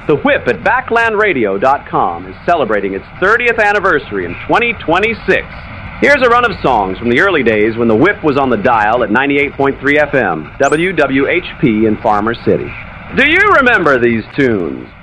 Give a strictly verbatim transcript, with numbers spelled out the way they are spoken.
The Whip at backland radio dot com is celebrating its thirtieth anniversary in twenty twenty-six. Here's a run of songs from the early days when the Whip was on the dial at ninety-eight point three F M, W W H P in Farmer City. Do you remember these tunes?